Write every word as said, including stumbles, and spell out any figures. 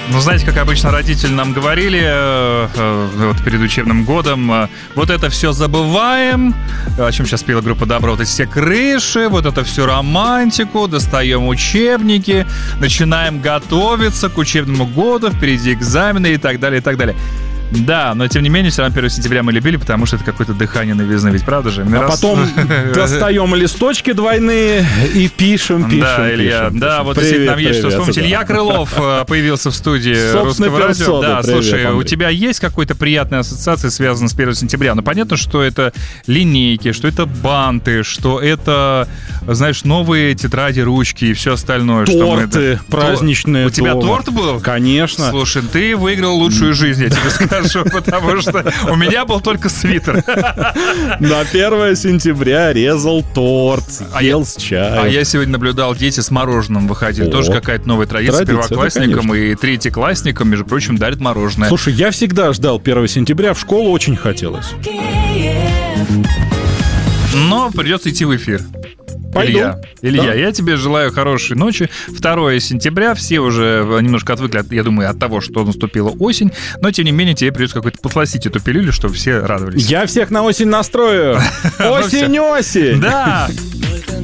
Ну, знаете, как обычно родители нам говорили э, э, вот перед учебным годом, э, вот это все забываем, о чем сейчас пела группа «Добро», вот эти все крыши, вот это все романтику, достаем учебники, начинаем готовиться к учебному году, впереди экзамены и так далее, и так далее. Да, но тем не менее, все равно первое сентября мы любили, потому что это какое-то дыхание новизны, ведь правда же? А раз... потом достаем листочки двойные и пишем, пишем, Да, Илья, пишем, да, пишем. вот Привет, действительно нам есть привет, что вспомнить. да. Илья Крылов появился в студии Русского радио. Да, привет, слушай, Андрей. у тебя есть какой-то приятная ассоциация, связанная с первого сентября? Ну, понятно, что это линейки, что это банты, что это, знаешь, новые тетради, ручки и все остальное. Торты праздничные. У тебя дома. торт был? Конечно. Слушай, ты выиграл лучшую жизнь, я тебе скажу, потому что у меня был только свитер. На первое сентября резал торт, А ел я- с чаем. А я сегодня наблюдал, дети с мороженым выходили. О, Тоже какая-то новая традиция. традиция, Первоклассникам да, и третьеклассникам, между прочим, дарят мороженое. Слушай, я всегда ждал первого сентября, в школу очень хотелось. Но придется идти в эфир. Пойду. Илья, Илья, Да. я тебе желаю хорошей ночи. второе сентября. Все уже немножко отвыкли, от- я думаю, от того, что наступила осень. Но, тем не менее, тебе придется какой-то подсластить эту пилюлю, чтобы все радовались. Я всех на осень настрою. Ну всё. Осень-осень! Да!